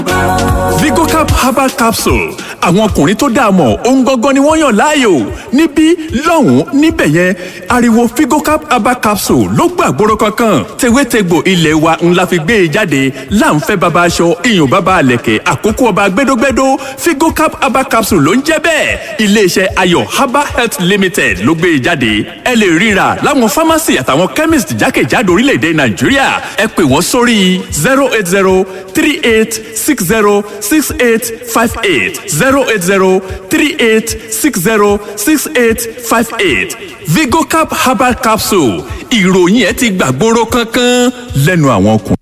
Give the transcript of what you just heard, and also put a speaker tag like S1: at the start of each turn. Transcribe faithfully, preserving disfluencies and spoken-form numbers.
S1: Vigocap herbal capsule àwọn ọkùnrin tó dáa mọ̀ ohun gangan ni wọ́n yàn láàyò níbí lọ́hùn-ún níbẹ̀ yẹn ariwo Vigocap herbal capsule ló gbàgbóró kankan tewétegbò ilé wa ńlá fi gbé e jáde láǹfẹ́ baba aṣọ iyùn baba àlẹ̀kẹ̀ àkókò ọba gbẹdógbẹdó Vigocap herbal capsule ló ń jẹ́ bẹ́ẹ̀ iléeṣẹ́ ayọ̀ herbal health limited ló gbé e jáde ẹ lè ríra láwọn pharmacy àtàwọn chemist jákèjádò orílẹ̀-èdè Nàìjíríà ẹ pè wọ́n sórí zero eight zero three eight six zero six eight five eight zero eight zero three eight six zero six eight five eight Vigocap herbal capsule ìròyìn ẹ ti gbàgbóró kankan lẹ́nu àwọn ọkùnrin.